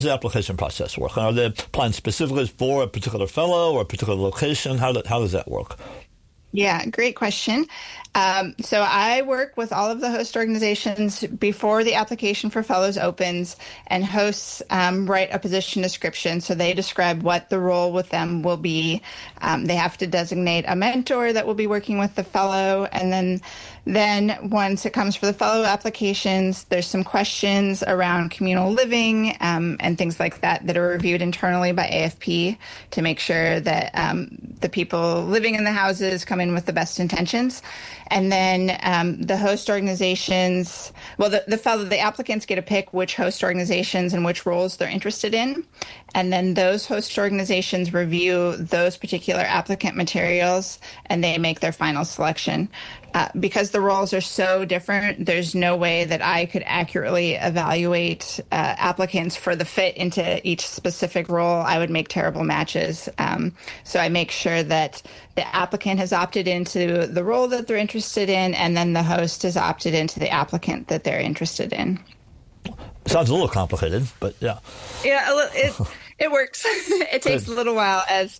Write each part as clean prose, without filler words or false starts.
the application process work? Are they applying specifically for a particular fellow or a particular location? How does that work? Yeah, great question. So I work with all of the host organizations before the application for fellows opens, and hosts write a position description. So they describe what the role with them will be. They have to designate a mentor that will be working with the fellow. And then once it comes for the fellow applications, there's some questions around communal living and things like that are reviewed internally by AFP to make sure that the people living in the houses come in with the best intentions. And then the host organizations, the applicants get to pick which host organizations and which roles they're interested in. And then those host organizations review those particular applicant materials and they make their final selection. Because the roles are so different, there's no way that I could accurately evaluate applicants for the fit into each specific role. I would make terrible matches. So I make sure that the applicant has opted into the role that they're interested in, and then the host has opted into the applicant that they're interested in. Sounds a little complicated, but yeah. Yeah, it works. It takes a little while as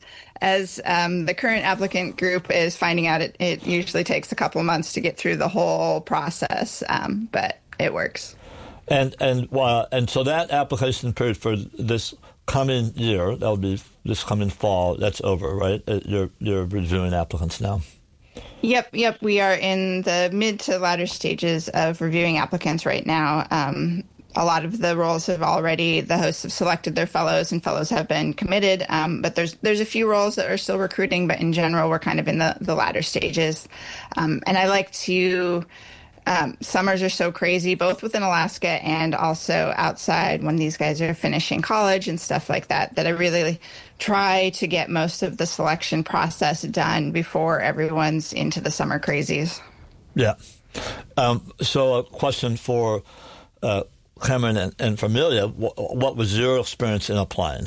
the current applicant group is finding out. It usually takes a couple of months to get through the whole process, but it works. And so that application period for this coming year, that'll be this coming fall, that's over, right? You're reviewing applicants now. Yep. We are in the mid to latter stages of reviewing applicants right now. A lot of the roles the hosts have selected their fellows, and fellows have been committed. But there's a few roles that are still recruiting, but in general, we're kind of in the latter stages. And I like to, summers are so crazy, both within Alaska and also outside when these guys are finishing college and stuff like that I really try to get most of the selection process done before everyone's into the summer crazies. Yeah. So a question for Cameron and Amelia, what was your experience in applying?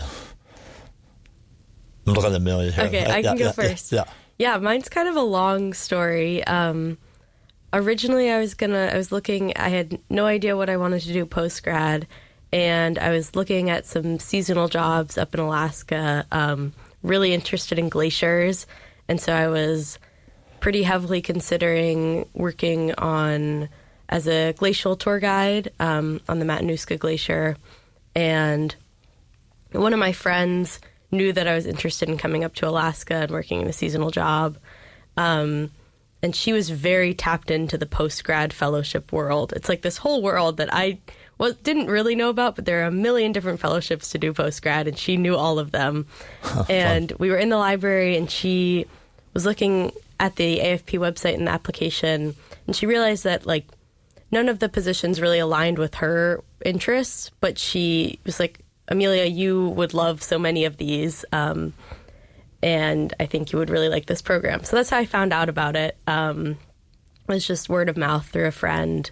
I'm looking at Amelia here. Okay, I can go first. Yeah, mine's kind of a long story. Originally, I had no idea what I wanted to do post-grad, and I was looking at some seasonal jobs up in Alaska, really interested in glaciers, and so I was pretty heavily considering working as a glacial tour guide on the Matanuska Glacier. And one of my friends knew that I was interested in coming up to Alaska and working in a seasonal job. And she was very tapped into the post-grad fellowship world. It's like this whole world that I didn't really know about, but there are a million different fellowships to do post-grad, and she knew all of them. And we were in the library, and she was looking at the AFP website and the application, and she realized that, none of the positions really aligned with her interests, but she was like, Amelia, you would love so many of these, and I think you would really like this program. So that's how I found out about it. It was just word of mouth through a friend.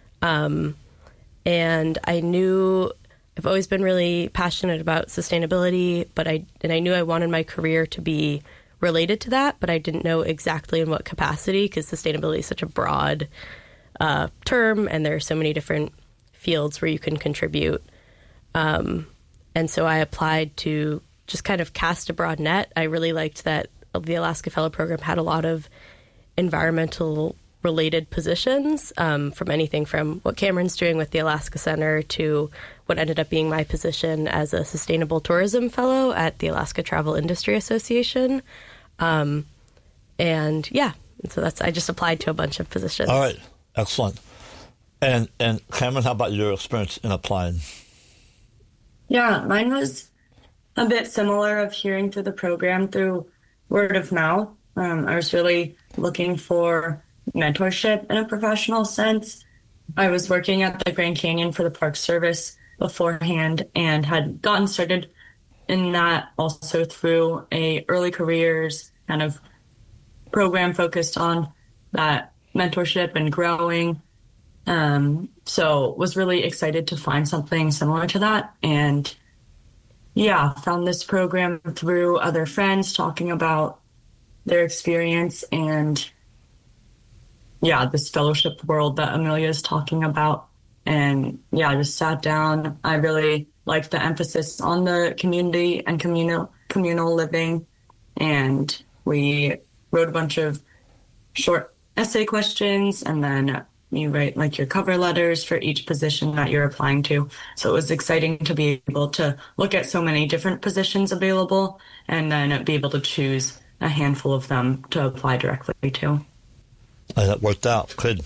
And I knew I've always been really passionate about sustainability, but I knew I wanted my career to be related to that, but I didn't know exactly in what capacity, because sustainability is such a broad term, and there are so many different fields where you can contribute. And so I applied to just kind of cast a broad net. I really liked that the Alaska Fellow Program had a lot of environmental related positions, from anything from what Cameron's doing with the Alaska Center to what ended up being my position as a Sustainable Tourism Fellow at the Alaska Travel Industry Association. And so I just applied to a bunch of positions. All right. Excellent. And Cameron, how about your experience in applying? Yeah, mine was a bit similar, of hearing through the program through word of mouth. I was really looking for mentorship in a professional sense. I was working at the Grand Canyon for the Park Service beforehand and had gotten started in that also through a early careers kind of program focused on that mentorship and growing. So was really excited to find something similar to that. And found this program through other friends talking about their experience and this fellowship world that Amelia is talking about. And I just sat down. I really liked the emphasis on the community and communal living. And we wrote a bunch of short essay questions, and then you write like your cover letters for each position that you're applying to. So it was exciting to be able to look at so many different positions available and then be able to choose a handful of them to apply directly to. And that worked out. Good.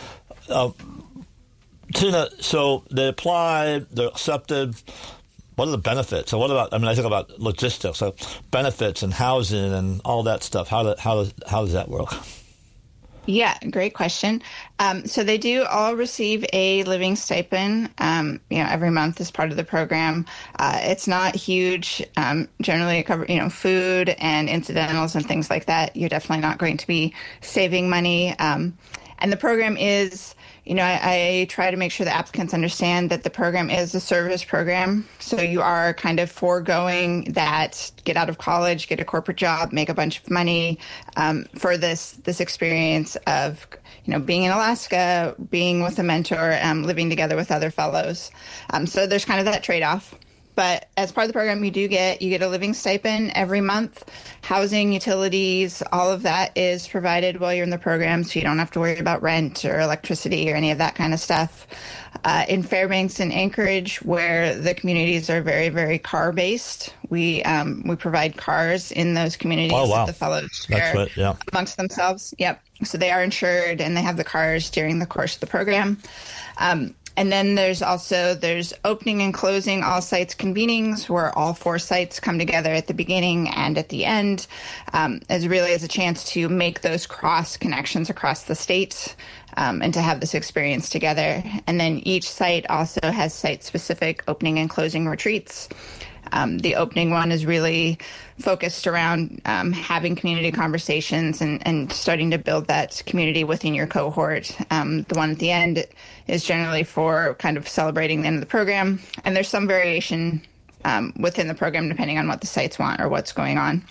Tina, so they apply, they're accepted. What are the benefits? So what about, I think about logistics, so benefits and housing and all that stuff. How does that work? Yeah, great question. So they do all receive a living stipend, every month as part of the program. It's not huge. Generally, it covers, food and incidentals and things like that. You're definitely not going to be saving money. And the program is, I try to make sure the applicants understand that the program is a service program. So you are kind of foregoing that get out of college, get a corporate job, make a bunch of money for this experience of, being in Alaska, being with a mentor, living together with other fellows. So there's kind of that trade-off. But as part of the program, you get a living stipend every month. Housing, utilities, all of that is provided while you're in the program, so you don't have to worry about rent or electricity or any of that kind of stuff. In Fairbanks and Anchorage, where the communities are very, very car-based, we provide cars in those communities that the fellows share amongst themselves. Yep. So they are insured and they have the cars during the course of the program. And then there's opening and closing all sites convenings, where all 4 sites come together at the beginning and at the end, as a chance to make those cross connections across the state and to have this experience together. And then each site also has site-specific opening and closing retreats. The opening one is really focused around having community conversations and starting to build that community within your cohort. The one at the end is generally for kind of celebrating the end of the program. And there's some variation within the program depending on what the sites want or what's going on.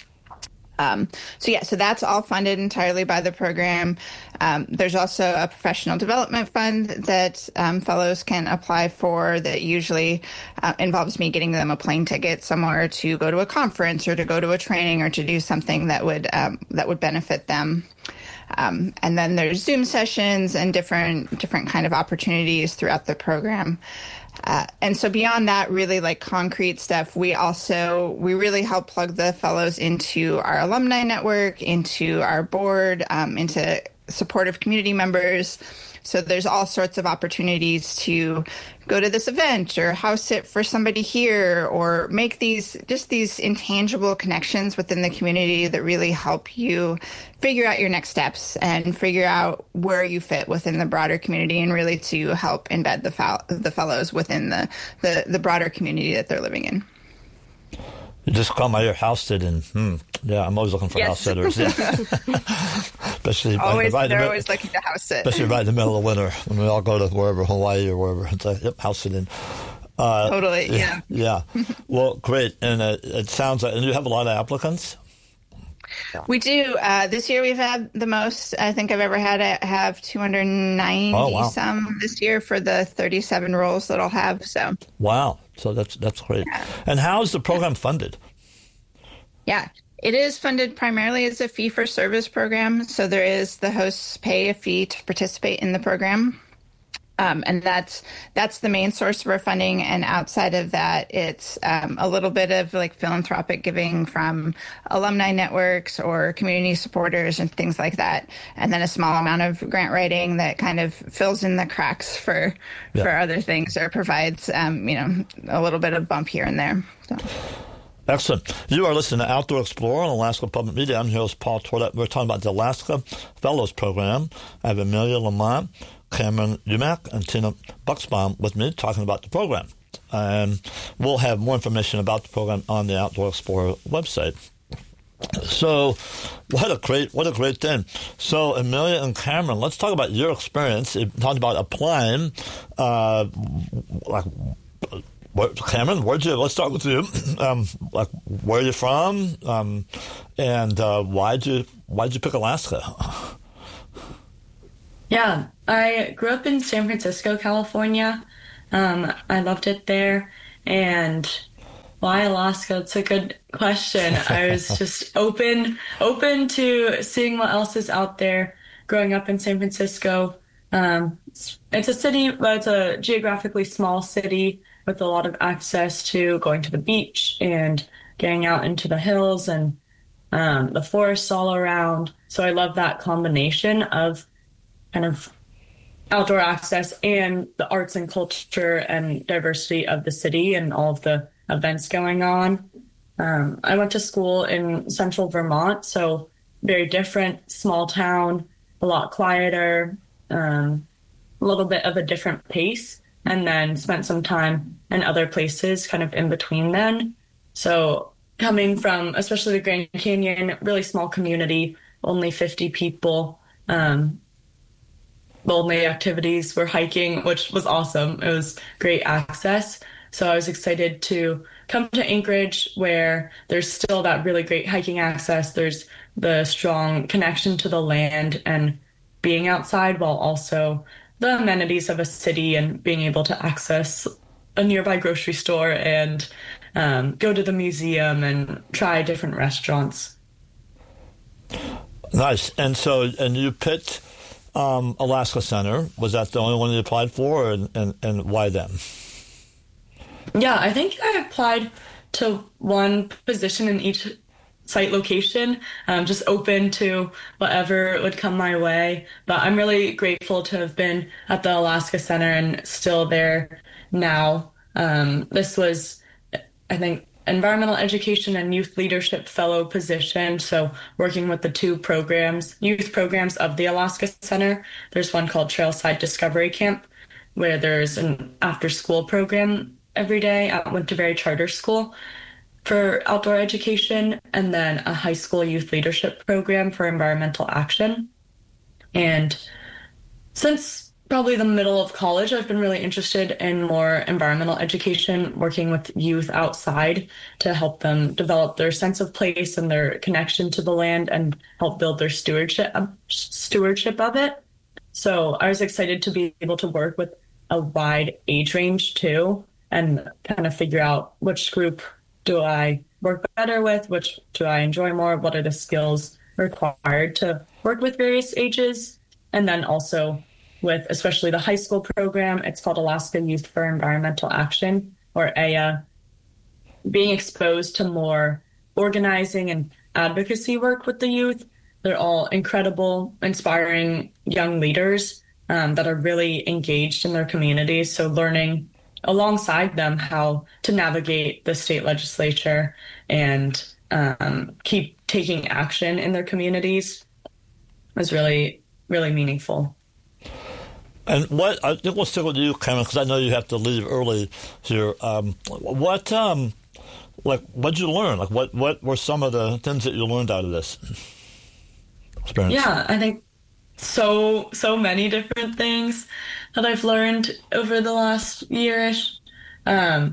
So that's all funded entirely by the program. There's also a professional development fund that fellows can apply for that usually involves me getting them a plane ticket somewhere to go to a conference or to go to a training or to do something that would benefit them. And then there's Zoom sessions and different kind of opportunities throughout the program. And so beyond that, really like concrete stuff, we really help plug the fellows into our alumni network, into our board, into supportive community members. So there's all sorts of opportunities to go to this event or house sit for somebody here or make these intangible connections within the community that really help you figure out your next steps and figure out where you fit within the broader community and really to help embed the fellows within the broader community that they're living in. You just caught my ear, house sitting. Yeah, I'm always looking for house sitters. Yeah. Especially always looking to house sit. Especially right in the middle of winter when we all go to wherever, Hawaii or wherever. It's like, yep, house sitting. Totally, yeah. Yeah. Well, great. And it sounds like, and you have a lot of applicants? We do. This year we've had the most I think I've ever had. I have 290 some this year for the 37 roles that I'll have. So wow. So that's great. Yeah. And how is the program funded? Yeah, it is funded primarily as a fee-for-service program. So the hosts pay a fee to participate in the program. And that's the main source of our funding. And outside of that, it's a little bit of like philanthropic giving from alumni networks or community supporters and things like that. And then a small amount of grant writing that kind of fills in the cracks for other things or provides, a little bit of bump here and there. So. Excellent. You are listening to Outdoor Explorer on Alaska Public Media. I'm here with Paul Tourette. We're talking about the Alaska Fellows Program. I have Amelia Lamont, Cameron Umack, and Tina Bucksbaum with me talking about the program. And we'll have more information about the program on the Outdoor Explorer website. So what a great thing. So Amelia and Cameron, let's talk about your experience. You talked about applying. Cameron, let's start with you. Where are you from? And why'd you pick Alaska? Yeah, I grew up in San Francisco, California. I loved it there. And why Alaska? It's a good question. I was just open to seeing what else is out there. Growing up in San Francisco, it's a city, but it's a geographically small city with a lot of access to going to the beach and getting out into the hills and the forests all around. So I love that combination of kind of outdoor access and the arts and culture and diversity of the city and all of the events going on. I went to school in central Vermont, so very different, small town, a lot quieter, a little bit of a different pace, and then spent some time in other places kind of in between then. So coming from, especially the Grand Canyon, really small community, only 50 people. The only activities were hiking, which was awesome. It was great access. So I was excited to come to Anchorage, where there's still that really great hiking access. There's the strong connection to the land and being outside, while also the amenities of a city and being able to access a nearby grocery store and go to the museum and try different restaurants. Nice. And you picked Alaska Center. Was that the only one you applied for, and why them? Yeah, I think I applied to one position in each site location, just open to whatever would come my way. But I'm really grateful to have been at the Alaska Center and still there now. This was, I think, environmental education and youth leadership fellow position. So working with the two programs, youth programs of the Alaska Center. There's one called Trailside Discovery Camp, where there's an after-school program every day at Winter Berry Charter School for outdoor education, and then a high school youth leadership program for environmental action. And since probably the middle of college, I've been really interested in more environmental education, working with youth outside to help them develop their sense of place and their connection to the land and help build their stewardship of it. So I was excited to be able to work with a wide age range too, and kind of figure out which group do I work better with, which do I enjoy more, what are the skills required to work with various ages. And then also with especially the high school program, it's called Alaska Youth for Environmental Action, or AYA, being exposed to more organizing and advocacy work with the youth. They're all incredible, inspiring young leaders that are really engaged in their communities. So learning alongside them how to navigate the state legislature and keep taking action in their communities was really, really meaningful. And what, I think we'll stick with you, Cameron, because I know you have to leave early here. What'd you learn? Like, what were some of the things that you learned out of this experience? Yeah, I think so many different things that I've learned over the last year-ish. I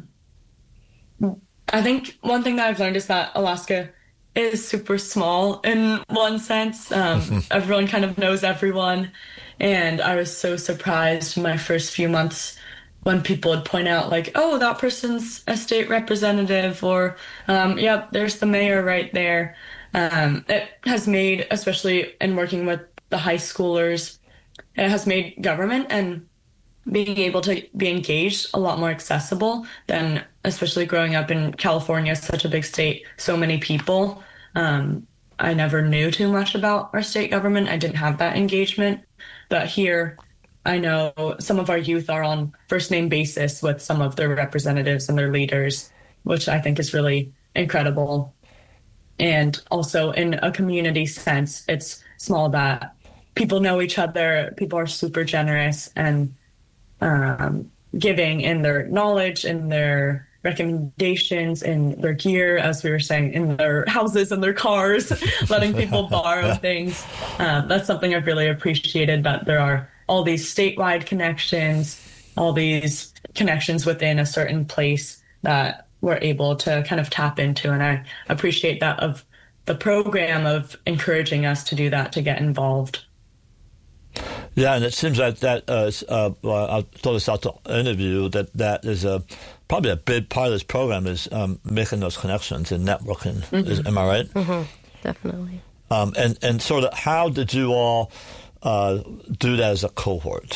think one thing that I've learned is that Alaska is super small in one sense. Everyone kind of knows everyone. And I was so surprised in my first few months when people would point out, like, oh, that person's a state representative, or, there's the mayor right there. It has made, especially in working with the high schoolers, it has made government and being able to be engaged a lot more accessible than, especially growing up in California, such a big state, so many people. I never knew too much about our state government. I didn't have that engagement. But here, I know some of our youth are on first name basis with some of their representatives and their leaders, which I think is really incredible. And also in a community sense, it's small that people know each other, people are super generous and giving in their knowledge, in their recommendations, in their gear, as we were saying, in their houses and their cars, letting people borrow things. That's something I've really appreciated, that there are all these statewide connections, all these connections within a certain place that we're able to kind of tap into. And I appreciate that of the program of encouraging us to do that, to get involved. Yeah, and it seems like that, I'll throw this out to interview, that is a probably a big part of this program is making those connections and networking. Am I right? Mm-hmm. Definitely. And sort of how did you all do that as a cohort?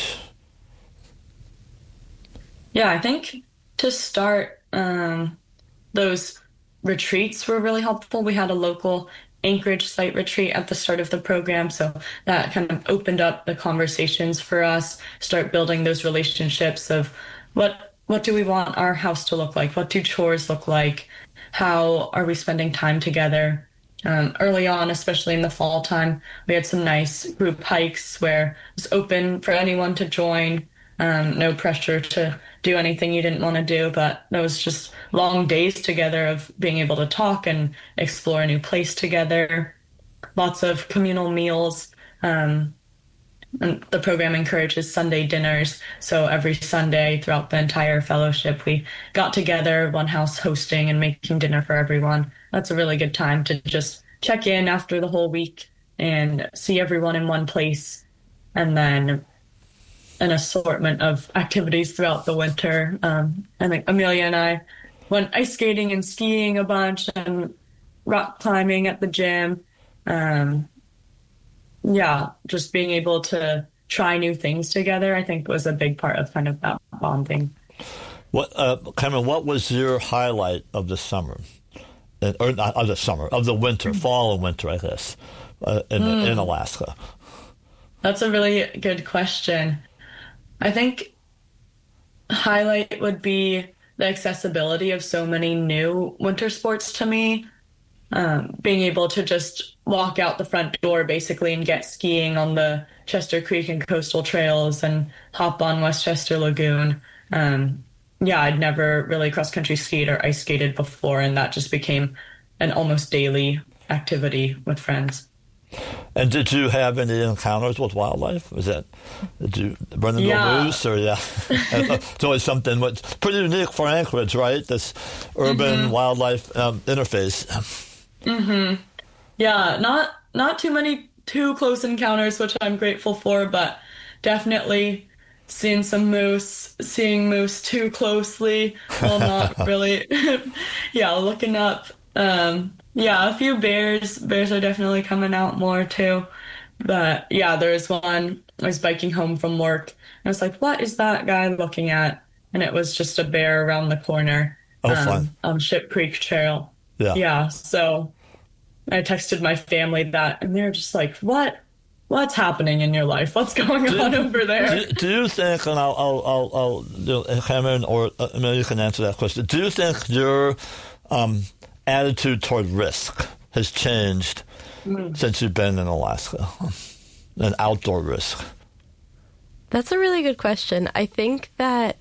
Yeah, I think to start, those retreats were really helpful. We had a local Anchorage site retreat at the start of the program, so that kind of opened up the conversations for us, start building those relationships of what do we want our house to look like? What do chores look like? How are we spending time together? Early on, especially in the fall time, we had some nice group hikes where it was open for anyone to join. No pressure to do anything you didn't want to do, but there was just long days together of being able to talk and explore a new place together. Lots of communal meals. And the program encourages Sunday dinners. So every Sunday throughout the entire fellowship, we got together, one house hosting and making dinner for everyone. That's a really good time to just check in after the whole week and see everyone in one place. And then an assortment of activities throughout the winter. I think Amelia and I went ice skating and skiing a bunch and rock climbing at the gym. Just being able to try new things together, I think, was a big part of kind of that bonding. Cameron, what was your highlight of the summer? Or not of the summer, of the winter, fall and winter, I guess, in Alaska? That's a really good question. I think highlight would be the accessibility of so many new winter sports to me. Being able to just walk out the front door basically and get skiing on the Chester Creek and coastal trails and hop on Westchester Lagoon. I'd never really cross-country skied or ice skated before, and that just became an almost daily activity with friends. And did you have any encounters with wildlife? Did you run into a moose? Or it's always something what's pretty unique for Anchorage, right? This urban wildlife interface. Mm-hmm. Yeah, not too many too close encounters, which I'm grateful for, but definitely seeing moose too closely while not really, looking up. A few bears. Bears are definitely coming out more too. But there's one, I was biking home from work. And I was like, what is that guy looking at? And it was just a bear around the corner. Fun. On Ship Creek Trail. Yeah. So I texted my family that, and they're just like, what's happening in your life? What's going on over there? Do you think, and I'll Cameron or Amelia, you can answer that question. Do you think your attitude toward risk has changed since you've been in Alaska, an outdoor risk? That's a really good question. I think that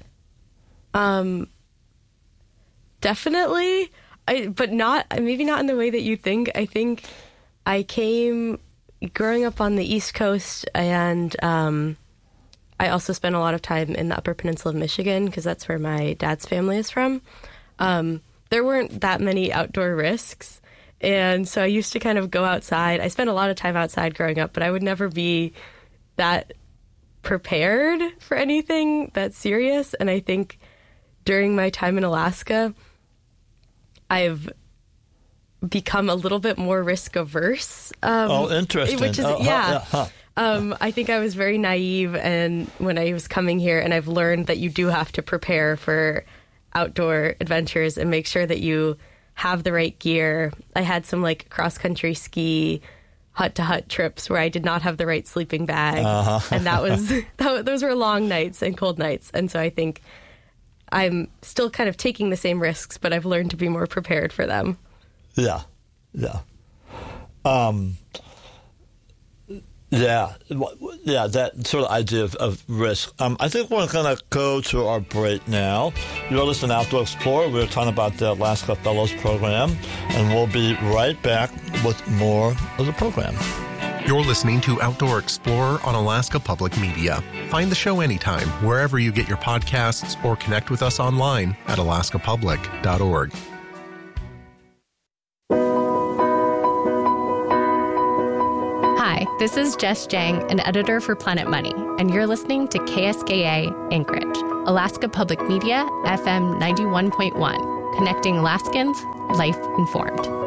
definitely, but maybe not in the way that you think. I think I came growing up on the East Coast, and I also spent a lot of time in the Upper Peninsula of Michigan because that's where my dad's family is from. There weren't that many outdoor risks. And so I used to kind of go outside. I spent a lot of time outside growing up, but I would never be that prepared for anything that serious. And I think during my time in Alaska, I've become a little bit more risk averse. Interesting. Which is, I think I was very naive and when I was coming here, and I've learned that you do have to prepare for outdoor adventures and make sure that you have the right gear. I had some cross-country ski hut-to-hut trips where I did not have the right sleeping bag. And those were long nights and cold nights. And so I think I'm still kind of taking the same risks, but I've learned to be more prepared for them. Yeah. That sort of idea of risk. I think we're going to go to our break now. You're listening to Outdoor Explorer. We're talking about the Alaska Fellows Program, and we'll be right back with more of the program. You're listening to Outdoor Explorer on Alaska Public Media. Find the show anytime, wherever you get your podcasts, or connect with us online at alaskapublic.org. Hi, This is Jess Jang, an editor for Planet Money, and you're listening to KSKA Anchorage, Alaska Public Media, FM 91.1, connecting Alaskans, life informed.